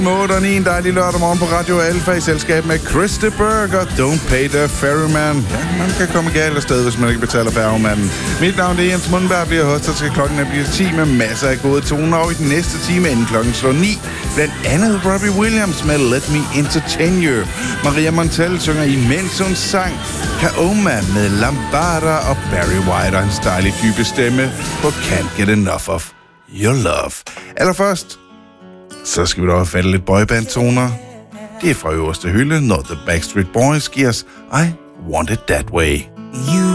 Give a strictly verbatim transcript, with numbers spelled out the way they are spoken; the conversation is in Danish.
otte og ni, en dejlig lørdag morgen på Radio Alfa i selskab med Chris de Burgh. Don't pay the ferryman. Ja, man kan komme galt afsted, hvis man ikke betaler færgemanden. Mit navn er Jens Mundberg, bliver host, så skal klokken blive ti med masser af gode toner. Og i den næste time, inden klokken slår ni, blandt andet Robbie Williams med Let Me Entertain You. Maria Montell synger imens hun sang Kaoma med Lambada, og Barry White og hans dejlige dybe stemme på Can't Get Enough of Your Love. Allerførst, så skal vi da have fat lidt boyband-toner. Det er fra øverste hylde, når The Backstreet Boys giver os I Want It That Way. You